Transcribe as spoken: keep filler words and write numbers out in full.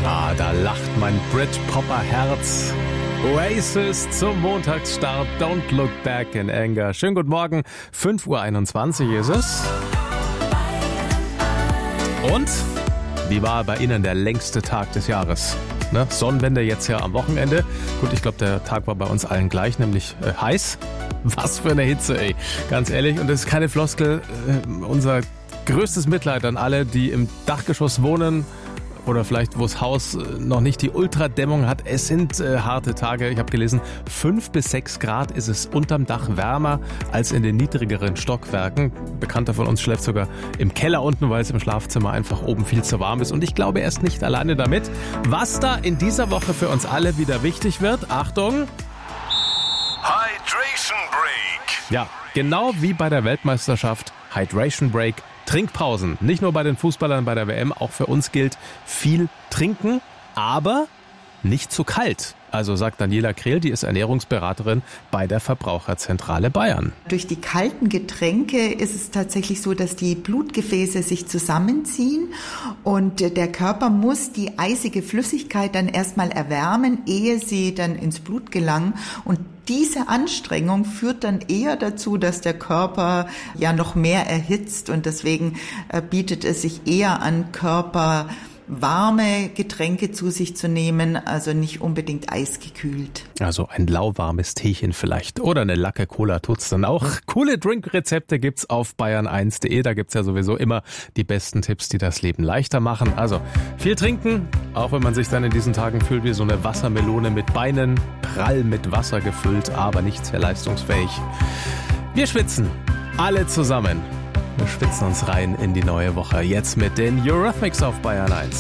Ah, da lacht mein Brit-Popper-Herz. Oasis zum Montagsstart. Don't look back in anger. Schönen guten Morgen. fünf Uhr einundzwanzig ist es. Und wie war bei Ihnen der längste Tag des Jahres? Ne? Sonnenwende jetzt ja am Wochenende. Gut, ich glaube, der Tag war bei uns allen gleich, nämlich äh, heiß. Was für eine Hitze, ey. Ganz ehrlich. Und das ist keine Floskel. Äh, unser größtes Mitleid an alle, die im Dachgeschoss wohnen oder vielleicht, wo das Haus noch nicht die Ultradämmung hat. Es sind äh, harte Tage. Ich habe gelesen, fünf bis sechs Grad ist es unterm Dach wärmer als in den niedrigeren Stockwerken. Bekannter von uns schläft sogar im Keller unten, weil es im Schlafzimmer einfach oben viel zu warm ist. Und ich glaube, er ist nicht alleine damit. Was da in dieser Woche für uns alle wieder wichtig wird, Achtung! Hydration Break. Ja, genau wie bei der Weltmeisterschaft, Hydration Break. Trinkpausen, nicht nur bei den Fußballern bei der W M, auch für uns gilt viel trinken, aber nicht zu kalt. Also sagt Daniela Krehl, die ist Ernährungsberaterin bei der Verbraucherzentrale Bayern. Durch die kalten Getränke ist es tatsächlich so, dass die Blutgefäße sich zusammenziehen und der Körper muss die eisige Flüssigkeit dann erstmal erwärmen, ehe sie dann ins Blut gelangen. Und diese Anstrengung führt dann eher dazu, dass der Körper ja noch mehr erhitzt und deswegen bietet es sich eher an, Körper warme Getränke zu sich zu nehmen, also nicht unbedingt eisgekühlt. Also ein lauwarmes Teechen vielleicht oder eine Lacke Cola tut's dann auch. Coole Drinkrezepte gibt's auf bayern eins punkt de, da gibt's ja sowieso immer die besten Tipps, die das Leben leichter machen. Also viel trinken, auch wenn man sich dann in diesen Tagen fühlt wie so eine Wassermelone mit Beinen, prall mit Wasser gefüllt, aber nicht sehr leistungsfähig. Wir schwitzen, alle zusammen. Wir schwitzen uns rein in die neue Woche. Jetzt mit den Eurythmics auf Bayern eins.